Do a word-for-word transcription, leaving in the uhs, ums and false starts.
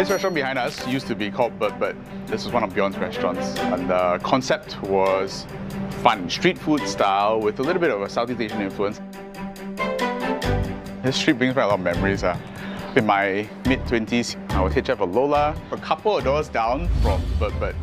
This restaurant behind us used to be called Bird Bird. This was one of Bjorn's restaurants, and the concept was fun, street food style with a little bit of a Southeast Asian influence. This street brings back a lot of memories. Uh. In my mid twenties, I was head chef at Lola, a couple of doors down from Bird Bird.